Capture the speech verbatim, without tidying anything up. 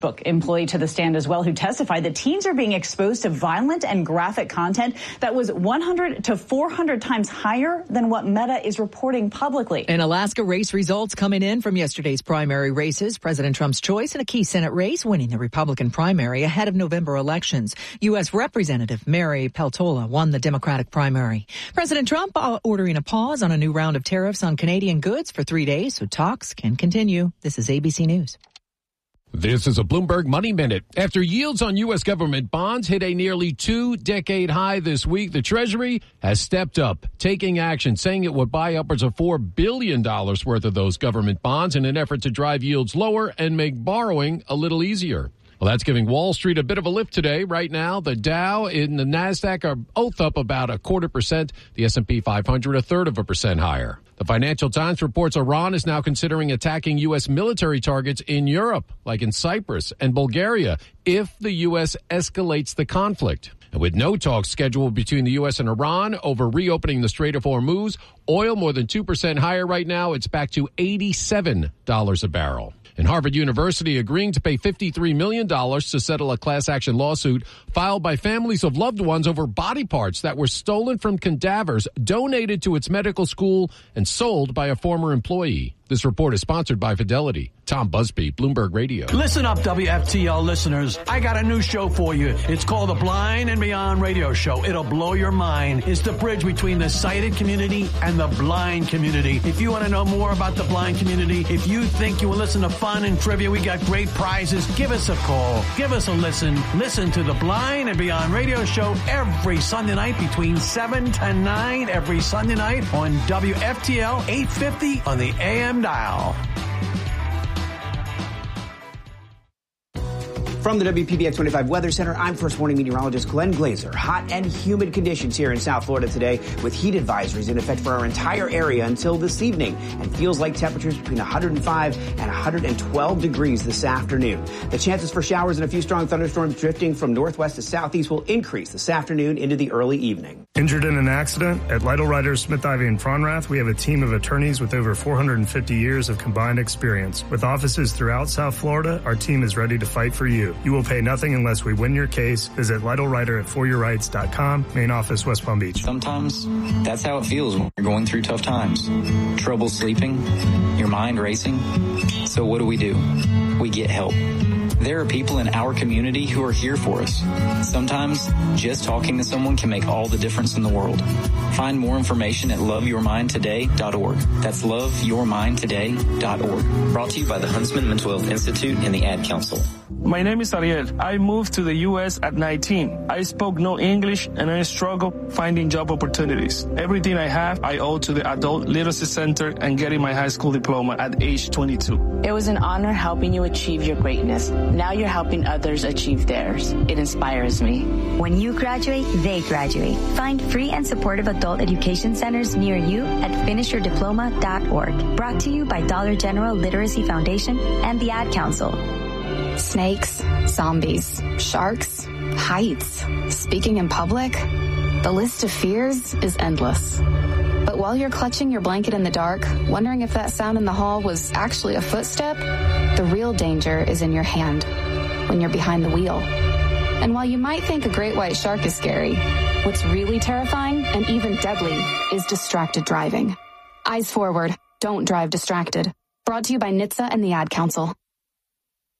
Facebook employee to the stand as well, who testified that teens are being exposed to violent and graphic content that was one hundred to four hundred times higher than what Meta is reporting publicly. In Alaska, race results coming in from yesterday's primary races. President Trump's choice in a key Senate race, winning the Republican primary ahead of November elections. U S. Representative Mary Peltola won the Democratic primary. President Trump ordering a pause on a new round of tariffs on Canadian goods for three days so talks can continue. This is A B C News. This is a Bloomberg Money Minute. After yields on U S government bonds hit a nearly two-decade high this week, the Treasury has stepped up, taking action, saying it would buy upwards of four billion dollars worth of those government bonds in an effort to drive yields lower and make borrowing a little easier. Well, that's giving Wall Street a bit of a lift today. Right now, the Dow and the NASDAQ are both up about a quarter percent. The S and P five hundred a third of a percent higher. The Financial Times reports Iran is now considering attacking U S military targets in Europe, like in Cyprus and Bulgaria, if the U S escalates the conflict. And with no talks scheduled between the U S and Iran over reopening the Strait of Hormuz, oil more than two percent higher right now. It's back to eighty-seven dollars a barrel. And Harvard University agreeing to pay fifty-three million dollars to settle a class action lawsuit filed by families of loved ones over body parts that were stolen from cadavers donated to its medical school and sold by a former employee. This report is sponsored by Fidelity. Tom Busby, Bloomberg Radio. Listen up, W F T L listeners. I got a new show for you. It's called The Blind and Beyond Radio Show. It'll blow your mind. It's the bridge between the sighted community and the blind community. If you want to know more about the blind community, if you think you will listen to fun and trivia, we got great prizes. Give us a call. Give us a listen. Listen to The Blind and Beyond Radio Show every Sunday night between seven to nine every Sunday night on W F T L eight fifty on the A M dial. From the W P B X twenty-five Weather Center, I'm First Warning Meteorologist Glenn Glazer. Hot and humid conditions here in South Florida today with heat advisories in effect for our entire area until this evening, and feels like temperatures between one hundred five and one hundred twelve degrees this afternoon. The chances for showers and a few strong thunderstorms drifting from northwest to southeast will increase this afternoon into the early evening. Injured in an accident? At Lytle Ryder, Smith, Ivy, and Fronrath, we have a team of attorneys with over four hundred fifty years of combined experience. With offices throughout South Florida, our team is ready to fight for you. You will pay nothing unless we win your case. Visit Lytle Ryder at for your rights dot com, main office, West Palm Beach. Sometimes that's how it feels when you're going through tough times. Trouble sleeping, your mind racing. So what do we do? We get help. There are people in our community who are here for us. Sometimes just talking to someone can make all the difference in the world. Find more information at love your mind today dot org. That's love your mind today dot org. Brought to you by the Huntsman Mental Health Institute and the Ad Council. My name is Ariel. I moved to the U S at nineteen. I spoke no English and I struggled finding job opportunities. Everything I have, I owe to the Adult Literacy Center and getting my high school diploma at age twenty-two. It was an honor helping you achieve your greatness. Now you're helping others achieve theirs. It inspires me. When you graduate, they graduate. Find free and supportive adult education centers near you at finish your diploma dot org. Brought to you by Dollar General Literacy Foundation and the Ad Council. Snakes, zombies, sharks, heights, speaking in public. The list of fears is endless. But while you're clutching your blanket in the dark, wondering if that sound in the hall was actually a footstep, the real danger is in your hand when you're behind the wheel. And while you might think a great white shark is scary, what's really terrifying and even deadly is distracted driving. Eyes forward. Don't drive distracted. Brought to you by N H T S A and the Ad Council.